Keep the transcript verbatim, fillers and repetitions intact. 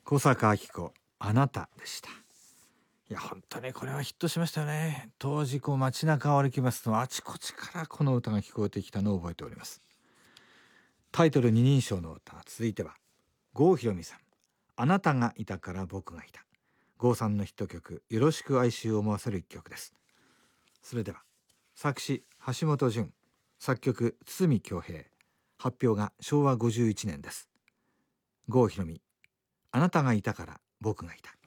小坂明子、あなたでした。いや本当にこれはヒットしましたよね。当時こう街中を歩きますとあちこちからこの歌が聞こえてきたのを覚えております。タイトル二人称の歌、続いては郷ひろみさん、あなたがいたから僕がいた。郷さんのヒット曲、よろしく哀愁を思わせる一曲です。それでは作詞橋本淳、作曲堤恭平、発表がしょうわごじゅういちねんです。郷ひろみ、あなたがいたから僕がいた。